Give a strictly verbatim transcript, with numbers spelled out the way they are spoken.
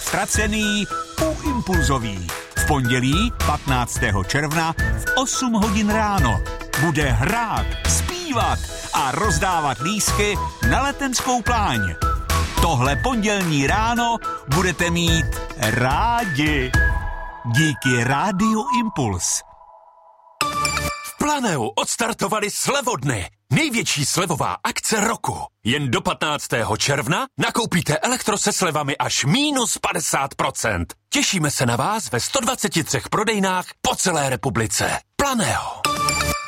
ztracený u Impulzový. V pondělí patnáctého června v osm hodin ráno bude hrát, zpívat a rozdávat lístky na Letenskou pláň. Tohle pondělní ráno budete mít rádi. Díky Rádiu Impuls. V Planeu odstartovali slevodny. Největší slevová akce roku. Jen do patnáctého června nakoupíte elektro se slevami až mínus padesát procent. Těšíme se na vás ve sto dvaceti třech prodejnách po celé republice. Planeo.